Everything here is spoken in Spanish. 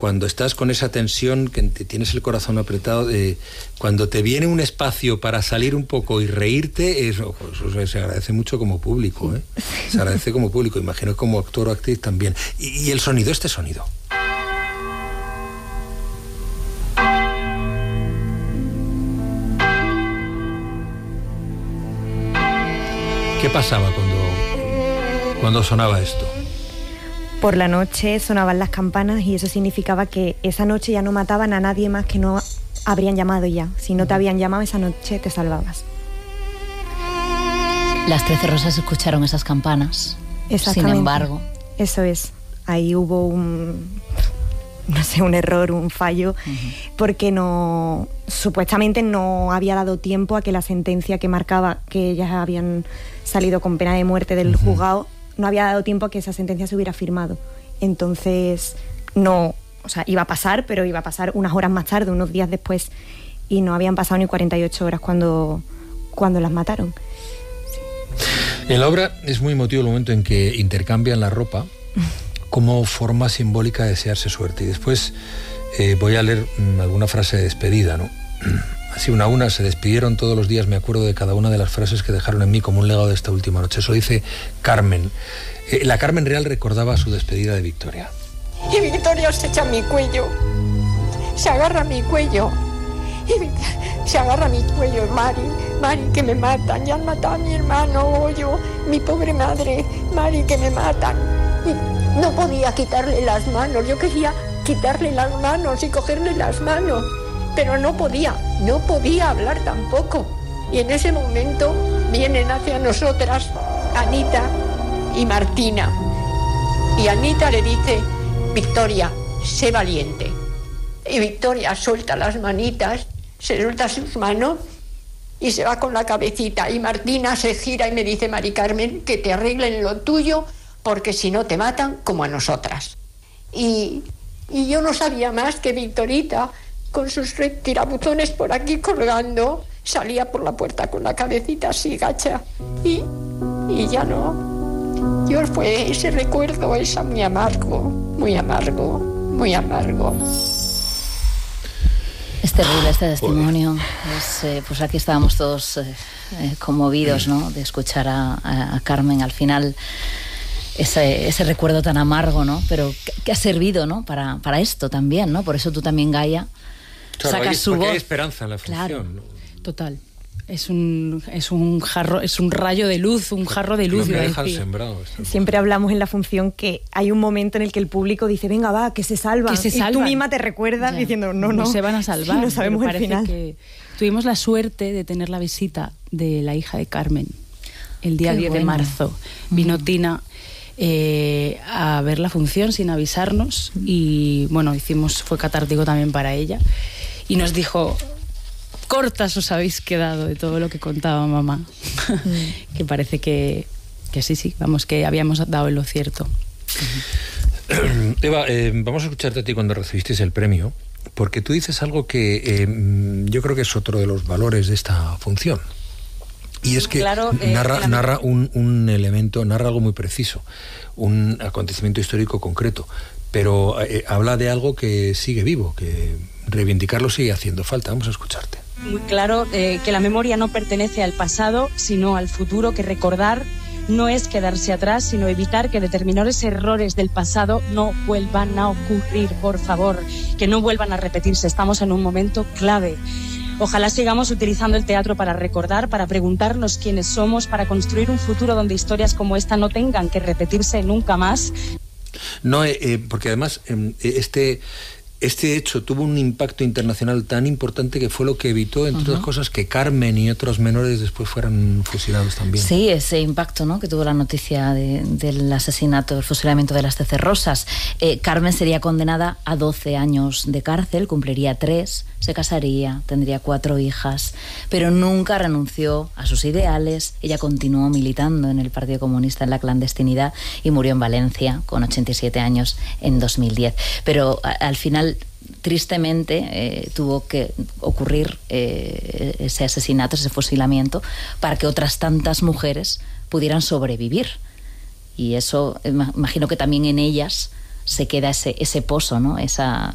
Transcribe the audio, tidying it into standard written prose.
cuando estás con esa tensión, que tienes el corazón apretado, cuando te viene un espacio para salir un poco y reírte, eso se agradece mucho como público, ¿eh? Se agradece como público, imagino como actor o actriz también. Y el sonido, este sonido. ¿Qué pasaba cuando sonaba esto? Por la noche sonaban las campanas y eso significaba que esa noche ya no mataban a nadie más, que no habrían llamado ya. Si no te habían llamado esa noche te salvabas. Las 13 Rosas escucharon esas campanas. Sin embargo. Eso es. Ahí hubo un error, un fallo, porque supuestamente no había dado tiempo a que la sentencia que marcaba que ellas habían salido con pena de muerte del juzgado, no había dado tiempo a que esa sentencia se hubiera firmado. Entonces, iba a pasar, pero iba a pasar unas horas más tarde, unos días después, y no habían pasado ni 48 horas cuando las mataron. Sí. En la obra es muy emotivo el momento en que intercambian la ropa como forma simbólica de desearse suerte. Y después voy a leer alguna frase de despedida, ¿no? Así una a una se despidieron todos los días, me acuerdo de cada una de las frases que dejaron en mí como un legado de esta última noche. Eso dice Carmen. La Carmen Real recordaba su despedida de Victoria. Y Victoria se echa a mi cuello, se agarra a mi cuello, y se agarra a mi cuello, Mari, que me matan, ya han matado a mi hermano, yo, mi pobre madre, Mari, que me matan. Y no podía quitarle las manos, yo quería quitarle las manos y cogerle las manos, pero no podía hablar tampoco. Y en ese momento vienen hacia nosotras Anita y Martina. Y Anita le dice: Victoria, sé valiente. Y Victoria suelta las manitas, se suelta sus manos y se va con la cabecita. Y Martina se gira y me dice: Mari Carmen, que te arreglen lo tuyo, porque si no te matan como a nosotras. Y yo no sabía más que Victorita, con sus tirabuzones por aquí colgando, salía por la puerta con la cabecita así gacha. Y ya no. Yo fue ese recuerdo, esa muy amargo, muy amargo, muy amargo. Es terrible este testimonio. Pues aquí estábamos todos conmovidos, ¿no?, de escuchar a Carmen. Al final, ese recuerdo tan amargo, ¿no?, pero que ha servido, ¿no?, para esto también, ¿no? Por eso tú también, Gaia, claro, sacas su voz. Hay esperanza en la función. Claro. ¿No? Total. Es un rayo de luz, un jarro de luz. Siempre hablamos en la función que hay un momento en el que el público dice: venga, va, que se salvan. Y tú misma te recuerdas diciendo: no se van a salvar. Sí, no sabemos el final. Que tuvimos la suerte de tener la visita de la hija de Carmen el día 10 de marzo. Vino Tina a ver la función sin avisarnos y bueno, fue catártico también para ella y nos dijo: cortas os habéis quedado de todo lo que contaba mamá. Que parece que sí, vamos, que habíamos dado en lo cierto. Eva, vamos a escucharte a ti cuando recibisteis el premio, porque tú dices algo que yo creo que es otro de los valores de esta función. Y es que narra un elemento, narra algo muy preciso, un acontecimiento histórico concreto, pero habla de algo que sigue vivo, que reivindicarlo sigue haciendo falta. Vamos a escucharte. Muy claro que la memoria no pertenece al pasado, sino al futuro, que recordar no es quedarse atrás, sino evitar que determinados errores del pasado no vuelvan a ocurrir, por favor, que no vuelvan a repetirse. Estamos en un momento clave. Ojalá sigamos utilizando el teatro para recordar, para preguntarnos quiénes somos, para construir un futuro donde historias como esta no tengan que repetirse nunca más. No, porque además este hecho tuvo un impacto internacional tan importante que fue lo que evitó, entre otras cosas, que Carmen y otros menores después fueran fusilados también. Sí, ese impacto, ¿no?, que tuvo la noticia del asesinato, del fusilamiento de las 13 Rosas. Carmen sería condenada a 12 años de cárcel, cumpliría 3, se casaría, tendría 4 hijas, pero nunca renunció a sus ideales. Ella continuó militando en el Partido Comunista en la clandestinidad y murió en Valencia con 87 años en 2010. Pero al final, tristemente, tuvo que ocurrir ese asesinato, ese fusilamiento, para que otras tantas mujeres pudieran sobrevivir. Y eso, imagino que también en ellas se queda ese pozo, ¿no?, esa